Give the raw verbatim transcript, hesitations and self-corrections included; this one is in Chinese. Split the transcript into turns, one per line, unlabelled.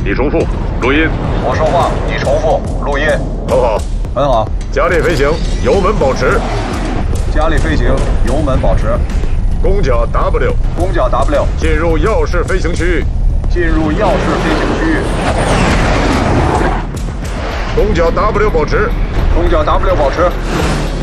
你重复录音。
我说话，你重复录音。
很好，
很好。
加力飞行，油门保持。
加力飞行，油门保持。
攻甲 W，
攻甲 W，
进入钥匙飞行区域。
进入钥匙飞行区域。
攻甲 W 保持。
攻甲 W 保持。